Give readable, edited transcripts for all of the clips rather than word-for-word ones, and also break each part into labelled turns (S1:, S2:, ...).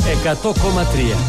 S1: 100,3.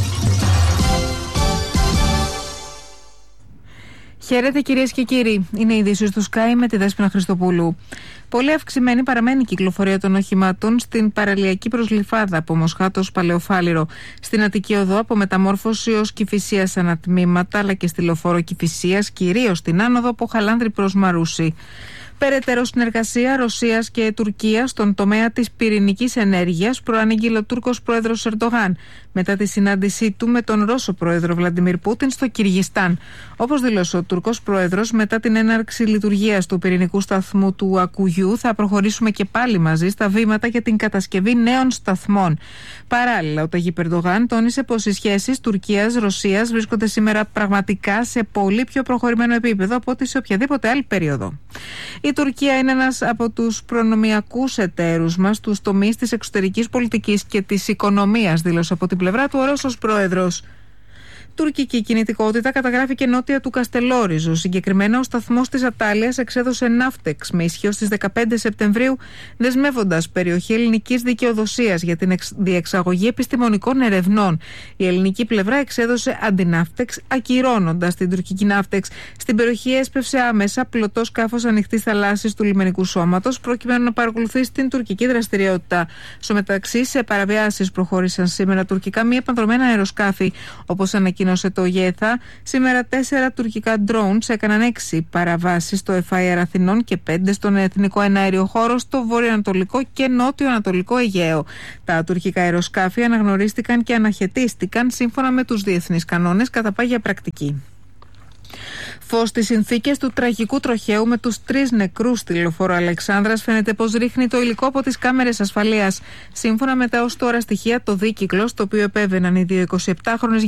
S2: Χαίρετε κυρίες και κύριοι. Είναι οι ειδήσεις του Sky με τη Δέσποινα Χριστοπούλου. Πολύ αυξημένη παραμένει η κυκλοφορία των οχημάτων στην παραλιακή προσλυφάδα από Μοσχάτος Παλαιοφάλιρο, στην Αττική Οδό από Μεταμόρφωση ως Κηφισίας ανατμήματα, αλλά και στη λεωφόρο Κηφισίας, κυρίως στην άνοδο από Χαλάνδρη προς Μαρούσι. Περαιτέρω συνεργασία Ρωσίας και Τουρκίας στον τομέα της πυρηνικής ενέργειας προανήγγειλε ο Τούρκος πρόεδρος Ερντογάν μετά τη συνάντησή του με τον Ρώσο πρόεδρο Βλαντιμίρ Πούτιν στο Κυργιστάν. Όπως δήλωσε ο Τούρκος πρόεδρος, μετά την έναρξη λειτουργίας του πυρηνικού σταθμού του Ακουγιού, θα προχωρήσουμε και πάλι μαζί στα βήματα για την κατασκευή νέων σταθμών. Παράλληλα, ο Ταγίπ Ερντογάν τόνισε πως οι σχέσεις Τουρκίας-Ρωσίας βρίσκονται σήμερα πραγματικά σε πολύ πιο προχωρημένο επίπεδο από ό,τι σε οποιαδήποτε άλλη περίοδο. Η Τουρκία είναι ένας από τους προνομιακούς εταίρους μας στους τομείς της εξωτερικής πολιτικής και της οικονομίας, δήλωσε από την πλευρά του ο Ρώσος πρόεδρος. Τουρκική κινητικότητα καταγράφηκε νότια του Καστελόριζου. Συγκεκριμένα, ο σταθμός της Ατάλειας εξέδωσε ναύτεξ με ισχύω στις 15 Σεπτεμβρίου, δεσμεύοντας περιοχή ελληνικής δικαιοδοσίας για την διεξαγωγή επιστημονικών ερευνών. Η ελληνική πλευρά εξέδωσε αντιναύτεξ, ακυρώνοντας την τουρκική ναύτεξ. Στην περιοχή έσπευσε άμεσα πλωτό σκάφος ανοιχτής θαλάσσης του λιμενικού σώματος, προκειμένου να παρακολουθήσει την τουρκική δραστηριότητα. Στο μεταξύ, σε παραβιάσεις προχώρησαν σήμερα τουρκικά μη επανδρομένα αεροσκάφη, όπως ανακοίνωσε το ΓΕΘΑ. Σήμερα 4 τουρκικά drones έκαναν 6 παραβάσεις στο ΕΦΑΕΡ Αθηνών και 5 στον εθνικό εναέριο χώρο στο βορειοανατολικό και νότιο-ανατολικό Αιγαίο. Τα τουρκικά αεροσκάφη αναγνωρίστηκαν και αναχαιτίστηκαν σύμφωνα με τους διεθνείς κανόνες κατά πάγια πρακτική. Φως στις συνθήκες του τραγικού τροχαίου με τους 3 νεκρούς στη λεωφόρο Αλεξάνδρας φαίνεται πως ρίχνει το υλικό από τις κάμερες ασφαλείας. Σύμφωνα με τα ως τώρα στοιχεία, το δίκυκλο, στο οποίο επέβαιναν οι δύο 27χρονες